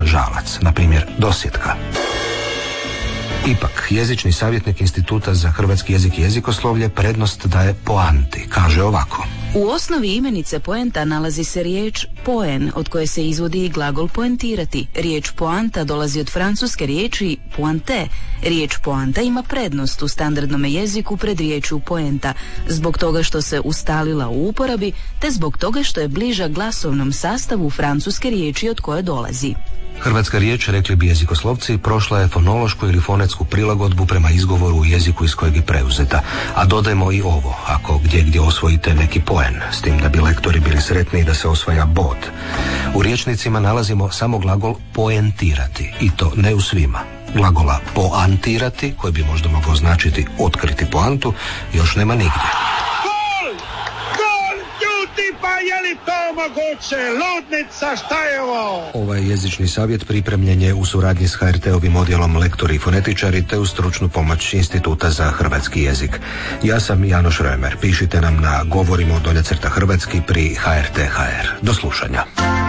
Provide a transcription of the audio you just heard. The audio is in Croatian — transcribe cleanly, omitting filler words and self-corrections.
žalac, na primjer dosjetka. Ipak, jezični savjetnik Instituta za hrvatski jezik i jezikoslovlje prednost daje poanti. Kaže ovako: u osnovi imenice poenta nalazi se riječ poen, od koje se izvodi i glagol poentirati. Riječ poanta dolazi od francuske riječi pointe. Riječ poanta ima prednost u standardnom jeziku pred riječju poenta, zbog toga što se ustalila u uporabi, te zbog toga što je bliža glasovnom sastavu francuske riječi od koje dolazi. Hrvatska riječ, rekli bi jezikoslovci, prošla je fonološku ili fonetsku prilagodbu prema izgovoru u jeziku iz kojeg je preuzeta. A dodajmo i ovo, ako gdje osvojite neki poen, s tim da bi lektori bili sretni da se osvaja bod. U rječnicima nalazimo samo glagol poentirati, i to ne u svima. Glagola poantirati, koji bi možda mogao značiti otkriti poantu, još nema nigdje. Moguće, ludnica, šta je ovo? Ovaj jezični savjet pripremljen je u suradnji s HRT-ovim odjelom lektori i fonetičari te uz stručnu pomoć Instituta za hrvatski jezik. Ja sam Janoš Römer. Pišite nam na govorimo _hrvatski pri HRT.hr. Do slušanja.